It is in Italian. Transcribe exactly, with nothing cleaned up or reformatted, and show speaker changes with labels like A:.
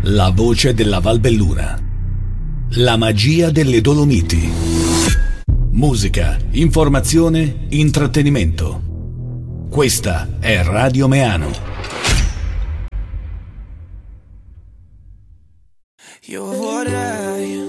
A: La voce della Valbelluna. La magia delle Dolomiti. Musica, informazione, intrattenimento. Questa è Radio Meano.
B: Io vorrei